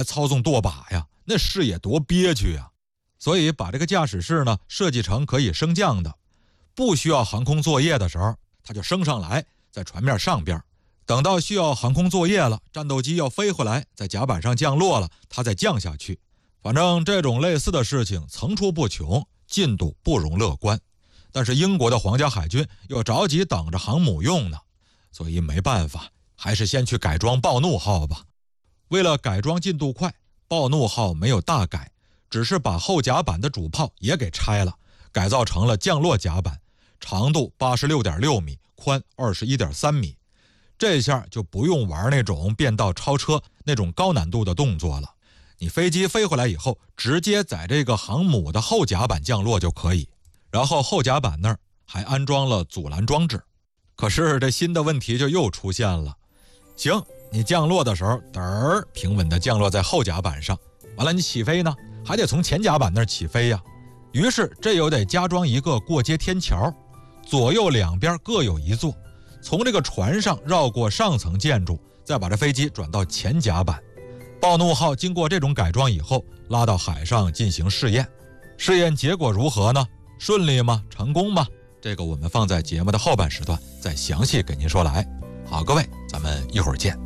来操纵舵把呀，那视野多憋屈呀。所以把这个驾驶室呢设计成可以升降的，不需要航空作业的时候，它就升上来，在船面上边。等到需要航空作业了，战斗机要飞回来，在甲板上降落了，它再降下去。反正这种类似的事情层出不穷，进度不容乐观。但是英国的皇家海军又着急等着航母用呢，所以没办法，还是先去改装暴怒号吧。为了改装进度快，暴怒号没有大改，只是把后甲板的主炮也给拆了，改造成了降落甲板，长度 86.6 米，宽 21.3 米。这下就不用玩那种变道超车那种高难度的动作了，你飞机飞回来以后，直接在这个航母的后甲板降落就可以。然后后甲板那儿还安装了阻拦装置。可是这新的问题就又出现了。行，你降落的时候平稳地降落在后甲板上，完了你起飞呢还得从前甲板那儿起飞呀。于是这又得加装一个过街天桥，左右两边各有一座，从这个船上绕过上层建筑，再把这飞机转到前甲板。暴怒号经过这种改装以后，拉到海上进行试验。试验结果如何呢？顺利吗？成功吗？这个我们放在节目的后半时段再详细给您说来。好，各位，咱们一会儿见。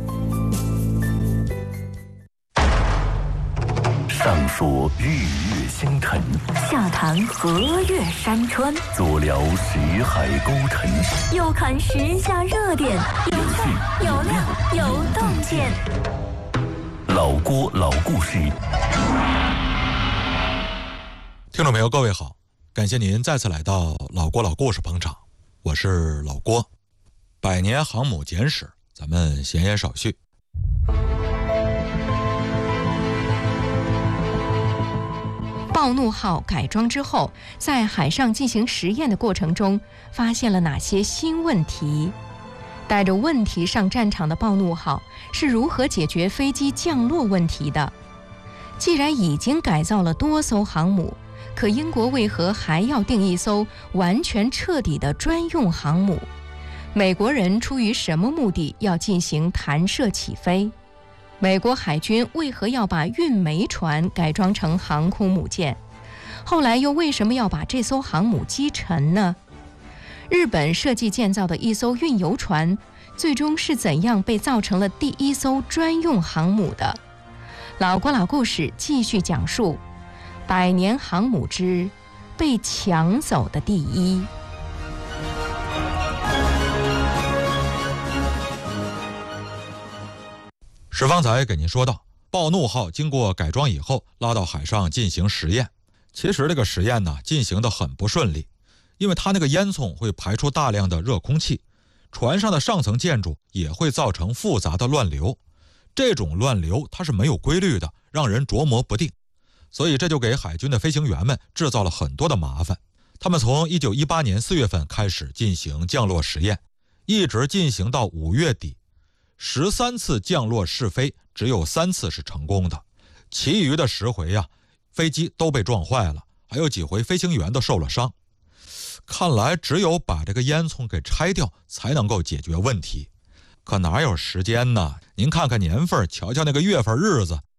上说日月星辰， 下谈河岳山川， 左聊识海沟沉， 右看时下热点，有趣有料有洞见。 老郭老故事。 听众朋友，各位好，感谢您再次来到老郭老故事捧场，我是老郭。百年航母简史，咱们闲言少叙。 暴怒号改装之后，在海上进行实验的过程中，发现了哪些新问题？带着问题上战场的暴怒号是如何解决飞机降落问题的？既然已经改造了多艘航母，可英国为何还要定一艘完全彻底的专用航母？美国人出于什么目的要进行弹射起飞？美国海军为何要把运煤船改装成航空母舰？后来又为什么要把这艘航母击沉呢？日本设计建造的一艘运油船，最终是怎样被造成了第一艘专用航母的？老郭老故事继续讲述百年航母之被抢走的第一。 史方才给您说到，暴怒号经过改装以后拉到海上进行实验。其实这个实验呢进行得很不顺利，因为它那个烟囱会排出大量的热空气，船上的上层建筑也会造成复杂的乱流。这种乱流它是没有规律的，让人琢磨不定，所以这就给海军的飞行员们制造了很多的麻烦。他们从1918年4月份开始进行降落实验，一直进行到5月底。13次降落试飞，只有3次是成功的，其余的10回呀，飞机都被撞坏了，还有几回飞行员都受了伤。看来只有把这个烟囱给拆掉才能够解决问题，可哪有时间呢？您看看年份，瞧瞧那个月份日子，